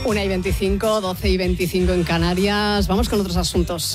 1:25, 12:25 en Canarias. Vamos con otros asuntos.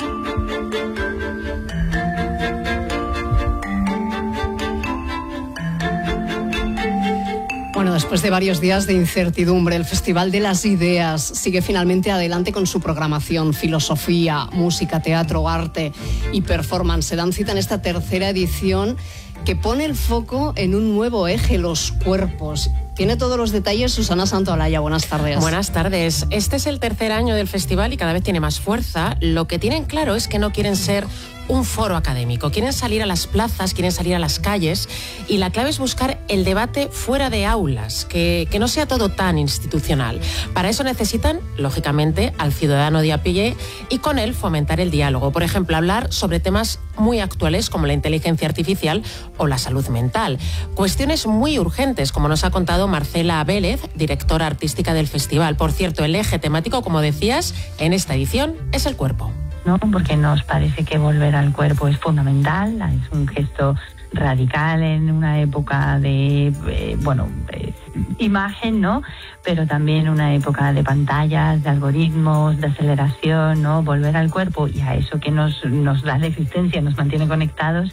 Bueno, después de varios días de incertidumbre, el Festival de las Ideas sigue finalmente adelante con su programación. Filosofía, música, teatro, arte y performance se dan cita en esta tercera edición que pone el foco en un nuevo eje, los cuerpos. Tiene todos los detalles Susana Santaolalla. Buenas tardes. Buenas tardes. Este es el tercer año del festival y cada vez tiene más fuerza. Lo que tienen claro es que no quieren ser un foro académico. Quieren salir a las plazas, quieren salir a las calles y la clave es buscar el debate fuera de aulas, que no sea todo tan institucional. Para eso necesitan, lógicamente, al ciudadano de a pie y con él fomentar el diálogo. Por ejemplo, hablar sobre temas muy actuales como la inteligencia artificial o la salud mental. Cuestiones muy urgentes, como nos ha contado Marcela Vélez, directora artística del festival. Por cierto, el eje temático, como decías, en esta edición es el cuerpo. ¿No? Porque nos parece que volver al cuerpo es fundamental, es un gesto radical en una época de, imagen, ¿no? Pero también una época de pantallas, de algoritmos, de aceleración, ¿no? Volver al cuerpo y a eso que nos da la existencia, nos mantiene conectados,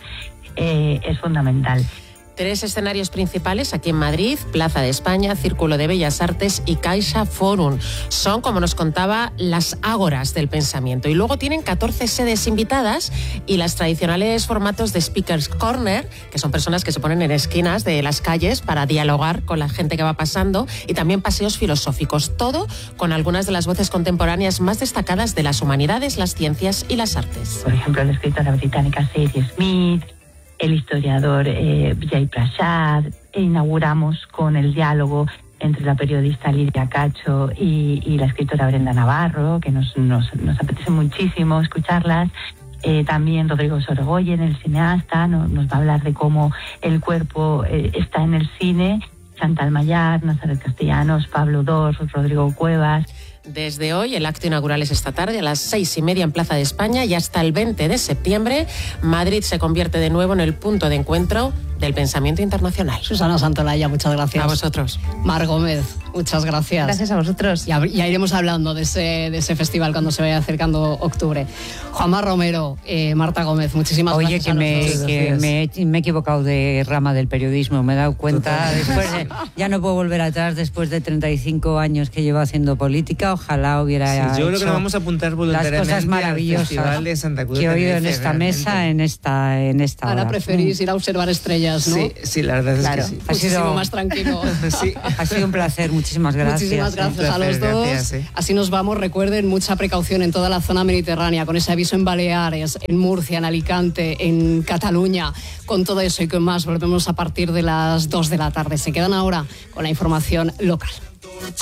es fundamental. 3 escenarios principales aquí en Madrid: Plaza de España, Círculo de Bellas Artes y Caixa Forum. Son, como nos contaba, las ágoras del pensamiento. Y luego tienen 14 sedes invitadas y las tradicionales formatos de Speakers Corner, que son personas que se ponen en esquinas de las calles para dialogar con la gente que va pasando, y también paseos filosóficos. Todo con algunas de las voces contemporáneas más destacadas de las humanidades, las ciencias y las artes. Por ejemplo, la escritora británica Sadie Smith, el historiador Vijay Prashad. Inauguramos con el diálogo entre la periodista Lidia Cacho y la escritora Brenda Navarro, que nos apetece muchísimo escucharlas. También Rodrigo Sorogoyen, el cineasta, nos va a hablar de cómo el cuerpo está en el cine. Chantal Mayar, Nazaret Castellanos, Pablo Dors, Rodrigo Cuevas. Desde hoy, el acto inaugural es esta tarde a las 6:30 en Plaza de España, y hasta el 20 de septiembre, Madrid se convierte de nuevo en el punto de encuentro del pensamiento internacional. Susana Santaolalla, muchas gracias. A vosotros. Mar Gómez, muchas gracias. Gracias a vosotros. Ya iremos hablando de ese festival cuando se vaya acercando octubre. Juanma Romero, Marta Gómez, muchísimas gracias. Oye, que me he equivocado de rama del periodismo, me he dado cuenta. Ya no puedo volver atrás después de 35 años que llevo haciendo política. Ojalá hubiera yo creo que nos vamos a apuntar voluntariamente las cosas maravillosas al Festival de Santa Cruz que he oído en Tenerife, esta mesa, en esta Ahora hora. preferís ir a observar estrellas, ¿no? Sí, la verdad es que sí. Muchísimo más tranquilo. Sí. Ha sido un placer, muchísimas gracias. Muchísimas gracias a los dos. Gracias. Así nos vamos. Recuerden, mucha precaución en toda la zona mediterránea, con ese aviso en Baleares, en Murcia, en Alicante, en Cataluña. Con todo eso y con más, volvemos a partir de las 2 de la tarde. Se quedan ahora con la información local.